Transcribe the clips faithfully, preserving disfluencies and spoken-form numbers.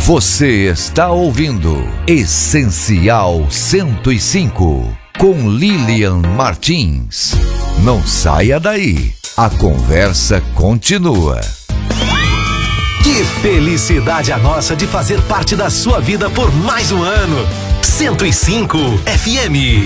Você está ouvindo Essencial cento e cinco, com Lilian Martins. Não saia daí, a conversa continua. Que felicidade a nossa de fazer parte da sua vida por mais um ano. cento e cinco F M.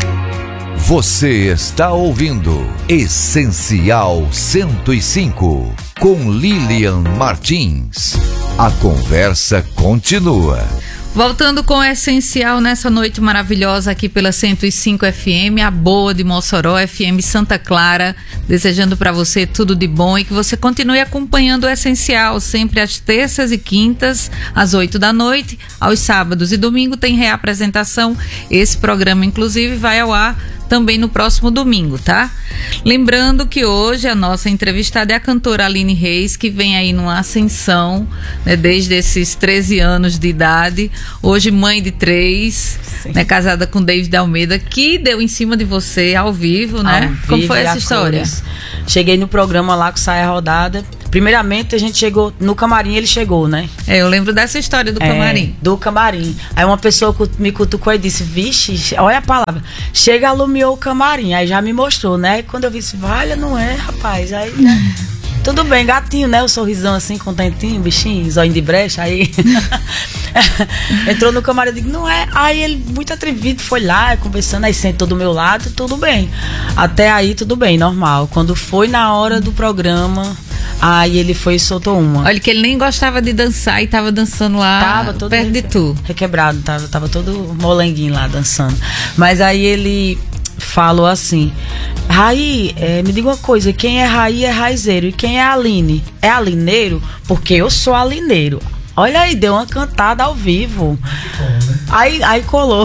Você está ouvindo Essencial cento e cinco, com Lilian Martins. A conversa continua. Voltando com o Essencial nessa noite maravilhosa aqui pela cento e cinco F M, a boa de Mossoró, F M Santa Clara, desejando para você tudo de bom e que você continue acompanhando o Essencial, sempre às terças e quintas, às oito da noite, aos sábados e domingo tem reapresentação. Esse programa, inclusive, vai ao ar também no próximo domingo, tá? Lembrando que hoje a nossa entrevistada é a cantora Aline Reis, que vem aí numa ascensão, né, desde esses treze anos de idade, hoje mãe de três, né, casada com David Almeida, que deu em cima de você ao vivo, né? Ao vivo, Como foi essa história? Cores. Cheguei no programa lá com saia rodada. Primeiramente a gente chegou no camarim, ele chegou, né? É, eu lembro dessa história do é, camarim. Do camarim. Aí uma pessoa me cutucou e disse, vixe, olha a palavra, chega, alumiou o camarim. Aí já me mostrou, né? Quando eu vi, olha, não é, rapaz. Aí, né? Tudo bem, gatinho, né? O sorrisão assim, contentinho, bichinho, zóio de brecha. Aí entrou no camarim, eu digo, não é. Aí ele, muito atrevido, foi lá, conversando, aí sentou do meu lado, tudo bem. Até aí, tudo bem, normal. Quando foi na hora do programa, aí ele foi e soltou uma. Olha que ele nem gostava de dançar e tava dançando lá tava todo perto de tu. Requebrado, tava, tava todo molenguinho lá dançando. Mas aí ele falou assim, Raí, é, me diga uma coisa, quem é Raí é raizeiro e quem é Aline? É alineiro? Porque eu sou alineiro. Olha aí, deu uma cantada ao vivo. Aí, aí colou.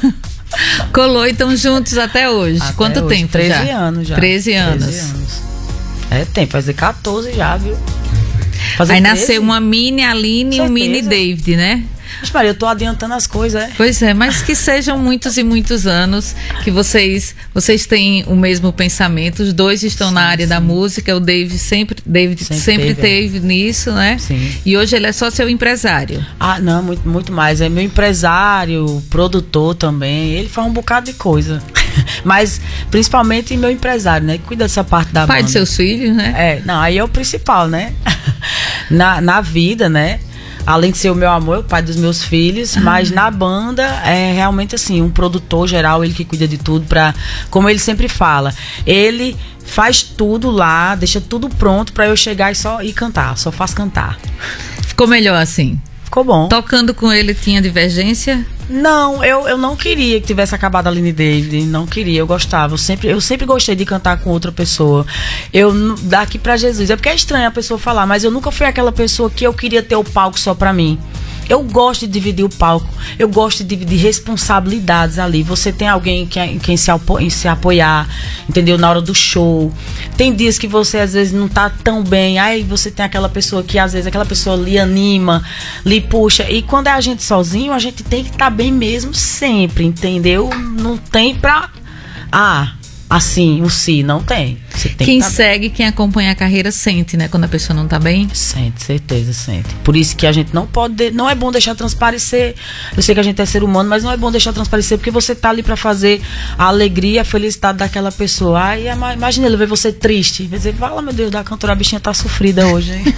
Colou, então juntos até hoje. Até Quanto hoje, tempo treze já? treze anos já. treze anos. treze anos. É tempo, vai fazer catorze já, viu? Fazer aí treze? Nasceu uma mini Aline e um mini David, né? Mas, Maria, eu tô adiantando as coisas, é? Pois é, mas que sejam muitos e muitos anos, que vocês vocês têm o mesmo pensamento, os dois estão sim, na área sim. da música, o David sempre, David sempre, sempre teve, teve nisso, né? Sim. E hoje ele é só seu empresário. Ah, não, muito, muito mais, é meu empresário, produtor também, ele faz um bocado de coisa. Mas, principalmente meu empresário, né? Que cuida dessa parte da pai banda. de seus filhos, né? É, não, aí é o principal, né? na, na vida, né? Além de ser o meu amor, é o pai dos meus filhos, uhum. mas na banda é realmente assim, um produtor geral, ele que cuida de tudo pra, como ele sempre fala, ele faz tudo lá, deixa tudo pronto pra eu chegar e só ir cantar, só faço cantar. Ficou melhor assim? Ficou bom. Tocando com ele tinha divergência? Não, eu, eu não queria que tivesse acabado a Aline David, não queria, eu gostava, eu sempre, eu sempre gostei de cantar com outra pessoa, eu, daqui pra Jesus, é porque é estranho a pessoa falar, mas eu nunca fui aquela pessoa que eu queria ter o palco só pra mim. Eu gosto de dividir o palco, eu gosto de dividir responsabilidades ali. Você tem alguém que, em quem se, apo, em se apoiar, entendeu? Na hora do show. Tem dias que você às vezes não tá tão bem, aí você tem aquela pessoa que às vezes aquela pessoa lhe anima, lhe puxa. E quando é a gente sozinho, a gente tem que estar tá bem mesmo sempre, entendeu? Não tem pra... Ah... Assim, o si, não tem. Você tem quem que tá segue, bem. Quem acompanha a carreira sente, né? Quando a pessoa não tá bem. Sente, certeza, sente. Por isso que a gente não pode, não é bom deixar transparecer. Eu sei que a gente é ser humano, mas não é bom deixar transparecer, porque você tá ali pra fazer a alegria, a felicidade daquela pessoa. Ai, imagina ele ver você triste. Vai dizer, fala, meu Deus, da cantora, a bichinha tá sofrida hoje, hein?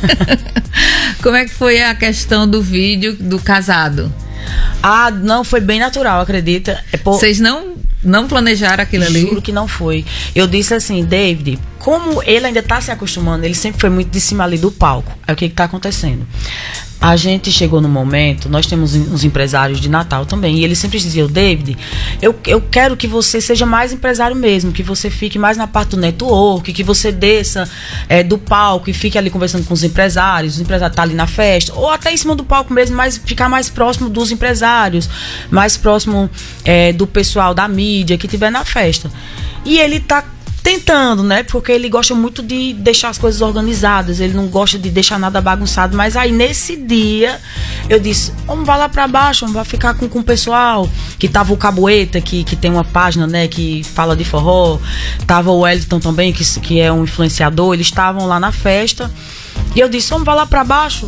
Como é que foi a questão do vídeo do casado? Ah, não, foi bem natural, acredita. É por... Vocês não... Não planejaram aquilo ali? Juro que não foi. Eu disse assim, David, como ele ainda tá se acostumando, ele sempre foi muito de cima ali do palco. Aí o que que tá acontecendo? A gente chegou no momento, nós temos uns empresários de Natal também, e eles sempre diziam, David, eu, eu quero que você seja mais empresário mesmo, que você fique mais na parte do network, que você desça é, do palco e fique ali conversando com os empresários, os empresários tá ali na festa, ou até em cima do palco mesmo, mas ficar mais próximo dos empresários, mais próximo é, do pessoal da mídia que tiver na festa. E ele tá tentando, né? Porque ele gosta muito de deixar as coisas organizadas, ele não gosta de deixar nada bagunçado. Mas aí nesse dia eu disse, vamos vai lá pra baixo, vamos ficar com, com o pessoal. Que tava o Caboeta, que, que tem uma página, né, que fala de forró. Tava o Wellington também, que, que é um influenciador. Eles estavam lá na festa. E eu disse, vamos vai lá pra baixo.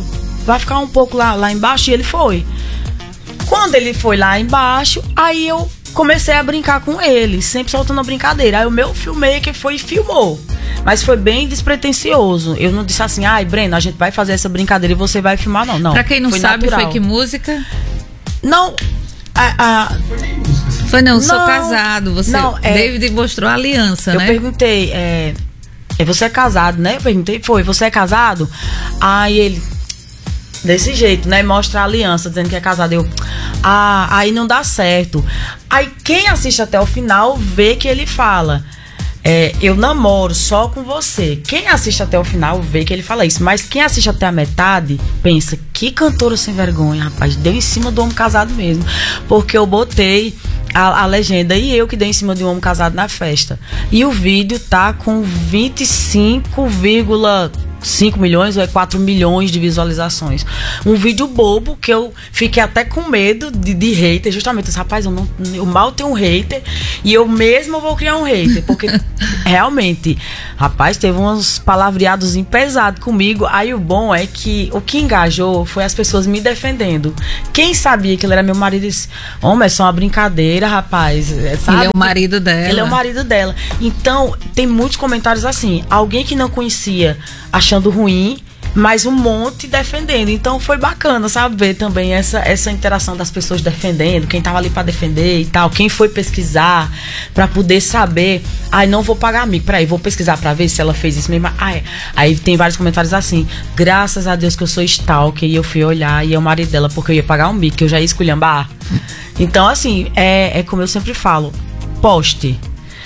vai ficar um pouco lá, lá embaixo, e ele foi. Quando ele foi lá embaixo, aí eu comecei a brincar com ele, sempre soltando a brincadeira. Aí o meu filmmaker foi e filmou, mas foi bem despretensioso. Eu não disse assim, ai, Breno, a gente vai fazer essa brincadeira e você vai filmar, não. não pra quem não foi sabe, natural. foi que música? Não, a... a Foi não, não, sou casado. Você, não, é, David mostrou a aliança, eu né? Eu perguntei, é, é, você é casado, né? Eu perguntei, foi, você é casado? Aí ele, desse jeito, né? Mostra a aliança, dizendo que é casado. Eu, ah, aí não dá certo. Aí quem assiste até o final vê que ele fala, é, eu namoro só com você. Quem assiste até o final vê que ele fala isso. Mas quem assiste até a metade pensa, que cantora sem vergonha, rapaz, deu em cima do homem casado mesmo. Porque eu botei a, a legenda, e eu que dei em cima de um homem casado na festa. E o vídeo tá com vinte e cinco vírgula cinco milhões ou é quatro milhões de visualizações. Um vídeo bobo que eu fiquei até com medo de, de hater, justamente esse rapaz, eu, não, eu mal tenho um hater e eu mesmo vou criar um hater, porque realmente, rapaz, teve uns palavreados pesados comigo. Aí o bom é que o que engajou foi as pessoas me defendendo. Quem sabia que ele era meu marido disse, homem, é só uma brincadeira, rapaz, sabe? Ele é o marido dela. Ele é o marido dela. Então, tem muitos comentários assim, alguém que não conhecia achando ruim, mas um monte defendendo. Então foi bacana, sabe, ver também essa, essa interação das pessoas defendendo, quem tava ali pra defender e tal, quem foi pesquisar pra poder saber, ai, não vou pagar amigo, peraí, vou pesquisar pra ver se ela fez isso mesmo. Ai, aí tem vários comentários assim, graças a Deus que eu sou stalker, e eu fui olhar e é o marido dela, porque eu ia pagar um mico, que eu já ia esculhambar. Então assim, é, é como eu sempre falo, poste,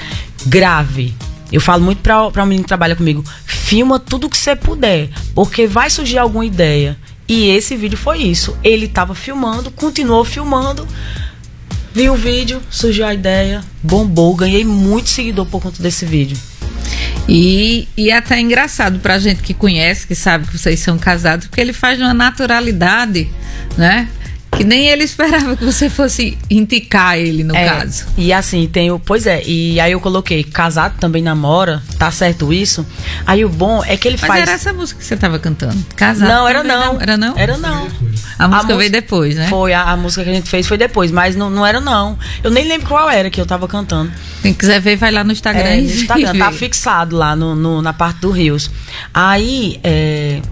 grave. Eu falo muito pra, pra um menino que trabalha comigo, filma tudo que você puder, porque vai surgir alguma ideia. E esse vídeo foi isso. Ele tava filmando, continuou filmando, viu o vídeo, surgiu a ideia, bombou, ganhei muito seguidor por conta desse vídeo. E, e é até engraçado pra gente que conhece, que sabe que vocês são casados, porque ele faz de uma naturalidade, né? Que nem ele esperava que você fosse indicar ele, no é, caso. E assim, tem o... Pois é, e aí eu coloquei, casado também namora, tá certo isso? Aí o bom é que ele Mas faz... Mas era essa música que você tava cantando? Casado Não, era não. não. Era não? Era não. A, a música veio depois, né? Foi, a, a música que a gente fez foi depois, mas não, não era não. Eu nem lembro qual era que eu tava cantando. Quem quiser ver, vai lá no Instagram. É, no Instagram, tá fixado lá no, no, na parte do Rios. Aí, é...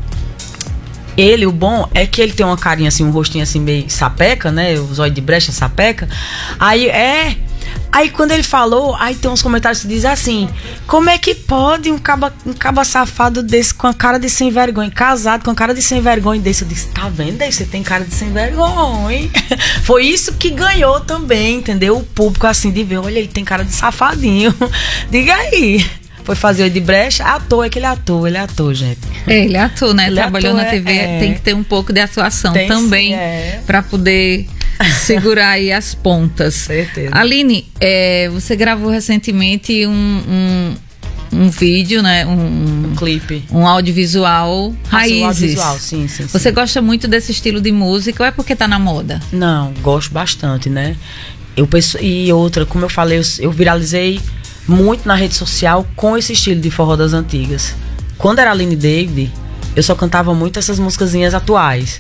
Ele, o bom é que ele tem uma carinha assim, um rostinho assim meio sapeca, né? Os olhos de brecha sapeca. Aí é. Aí quando ele falou, aí tem uns comentários que dizem assim: como é que pode um caba, um caba safado desse com a cara de sem vergonha, casado com a cara de sem vergonha desse? Eu disse, tá vendo aí? Você tem cara de sem vergonha. Foi isso que ganhou também, entendeu? O público assim de ver, olha, ele tem cara de safadinho. Diga aí. Foi fazer o de brecha, ator, é que ele é ator, ele é ator, gente. É, ele é ator, né? Ele Trabalhou ator, na T V, é, tem que ter um pouco de atuação tem, também, sim, é. Pra poder segurar aí as pontas. Certeza. Aline, é, você gravou recentemente um, um, um vídeo, né? Um, um clipe. Um audiovisual Raízes. Um audiovisual, sim, sim, sim. Você gosta muito desse estilo de música ou é porque tá na moda? Não, gosto bastante, né? Eu penso, e outra, como eu falei, eu, eu viralizei muito na rede social com esse estilo de forró das antigas. Quando era Aline David, eu só cantava muito essas musicazinhas atuais.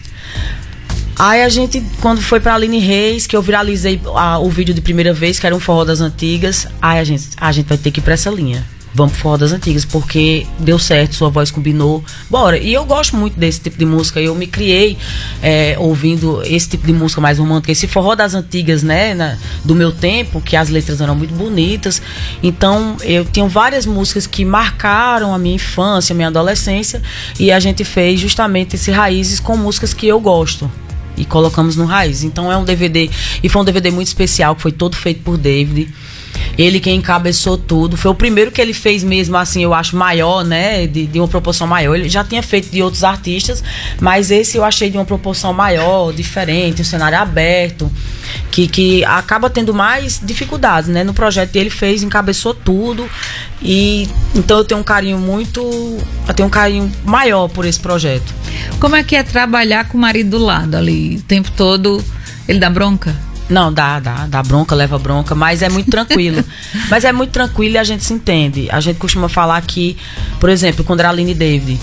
Aí a gente, quando foi pra Aline Reis, que eu viralizei a, o vídeo de primeira vez, que era um forró das antigas, aí a gente, a gente vai ter que ir pra essa linha. Vamos pro forró das antigas, porque deu certo, sua voz combinou. Bora. E eu gosto muito desse tipo de música. Eu me criei é, ouvindo esse tipo de música mais romântica. Esse forró das antigas, né? Na, do meu tempo, que as letras eram muito bonitas. Então, eu tenho várias músicas que marcaram a minha infância, a minha adolescência. E a gente fez justamente esse Raízes com músicas que eu gosto. E colocamos no Raiz. Então é um D V D. E foi um D V D muito especial, que foi todo feito por David. Ele quem encabeçou tudo. Foi o primeiro que ele fez mesmo, assim, eu acho, maior, né? De, de uma proporção maior. Ele já tinha feito de outros artistas, mas esse eu achei de uma proporção maior, diferente, um cenário aberto, que, que acaba tendo mais dificuldades, né? No projeto ele fez, encabeçou tudo. E então eu tenho um carinho muito... Eu tenho um carinho maior por esse projeto. Como é que é trabalhar com o marido do lado ali? O tempo todo ele dá bronca? Não, dá, dá, dá bronca, leva bronca, mas é muito tranquilo. Mas é muito tranquilo e a gente se entende. A gente costuma falar que, por exemplo, quando era a Aline David,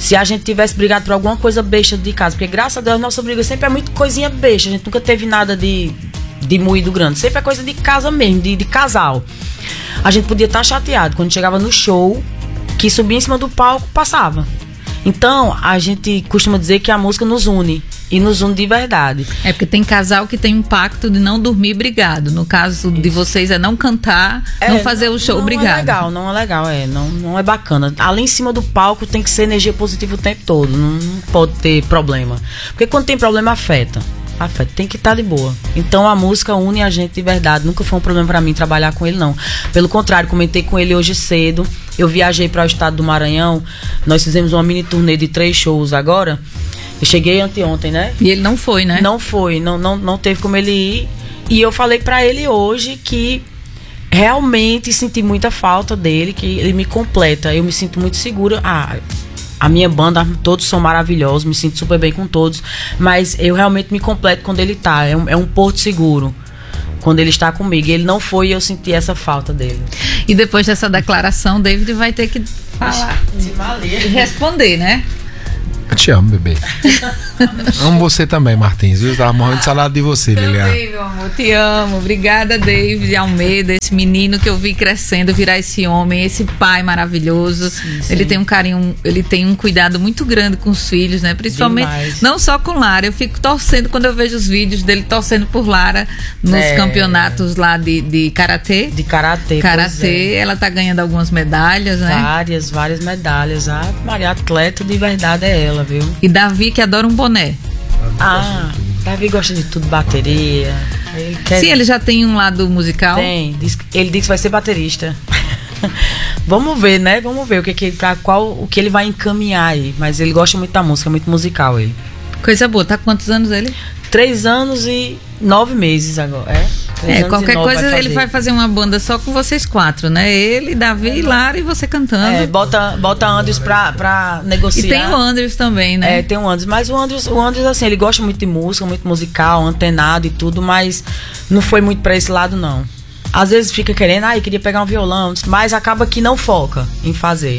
se a gente tivesse brigado por alguma coisa besta de casa, porque graças a Deus nossa briga sempre é muito coisinha besta, a gente nunca teve nada de, de moído grande, sempre é coisa de casa mesmo, de, de casal. A gente podia estar chateado quando chegava no show, que subia em cima do palco, passava. Então, a gente costuma dizer que a música nos une. E nos une de verdade. É porque tem casal que tem um pacto de não dormir brigado. No caso de vocês é não cantar, é, não fazer o show não brigado. Não é legal, não é legal, é. Não, não é bacana. Ali em cima do palco tem que ser energia positiva o tempo todo. Não, não pode ter problema. Porque quando tem problema, afeta. Afeta, tem que estar de boa. Então a música une a gente de verdade. Nunca foi um problema pra mim trabalhar com ele, não. Pelo contrário, comentei com ele hoje cedo. Eu viajei para o estado do Maranhão. Nós fizemos uma mini turnê de três shows agora. Eu cheguei anteontem, né? E ele não foi, né? Não foi, não, não, não teve como ele ir. E eu falei pra ele hoje que realmente senti muita falta dele, que ele me completa. Eu me sinto muito segura. Ah, a minha banda, todos são maravilhosos, me sinto super bem com todos. Mas eu realmente me completo quando ele tá. É um, é um porto seguro quando ele está comigo. Ele não foi e eu senti essa falta dele. E depois dessa declaração, David vai ter que falar e responder, né? Eu te amo, bebê. Amo você também, Martins. Eu tava morrendo de saudade de você, Lilian. Também, meu amor, te amo. Obrigada, David Almeida, esse menino que eu vi crescendo, virar esse homem, esse pai maravilhoso. Sim, sim. Ele tem um carinho, ele tem um cuidado muito grande com os filhos, né? Principalmente, demais. Não só com Lara. Eu fico torcendo quando eu vejo os vídeos dele torcendo por Lara nos é. campeonatos lá de, de karatê. De karatê. Karatê, é. Ela tá ganhando algumas medalhas, né? Várias, várias medalhas. A Maria atleta de verdade é ela, viu? E Davi, que adora um boné. Ah, Davi gosta de tudo, bateria. Ele quer... Sim, ele já tem um lado musical. Tem, diz, ele disse que vai ser baterista. Vamos ver, né? Vamos ver o que, que pra qual o que ele vai encaminhar aí. Mas ele gosta muito da música, muito musical ele. Coisa boa. Tá com quantos anos ele? Três anos e nove meses agora. É? É, qualquer coisa vai ele vai fazer uma banda só com vocês quatro, né? Ele, Davi, é, Lara e você cantando. É, bota, bota Andrews pra, pra negociar. E tem o Andrews também, né? É, tem o Andrews. Mas o Andrews, o Andrews, assim, ele gosta muito de música, muito musical, antenado e tudo, mas não foi muito pra esse lado, não. Às vezes fica querendo, ah, eu queria pegar um violão, mas acaba que não foca em fazer.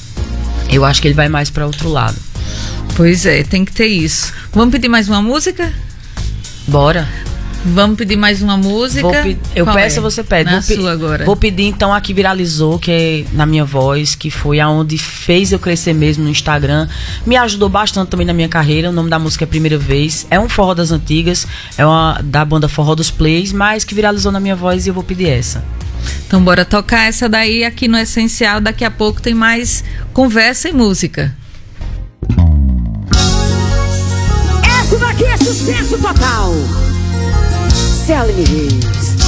Eu acho que ele vai mais pra outro lado. Pois é, tem que ter isso. Vamos pedir mais uma música? Bora. Vamos pedir mais uma música. Pe- eu Qual peço, é? você pede. Na vou pe- sua agora. Vou pedir então a que viralizou, que é na minha voz, que foi aonde fez eu crescer mesmo no Instagram. Me ajudou bastante também na minha carreira. O nome da música é Primeira Vez. É um forró das antigas, é uma da banda Forró dos Plays, mas que viralizou na minha voz e eu vou pedir essa. Então bora tocar essa daí aqui no Essencial. Daqui a pouco tem mais conversa e música. Essa daqui é sucesso total. Céline Reis.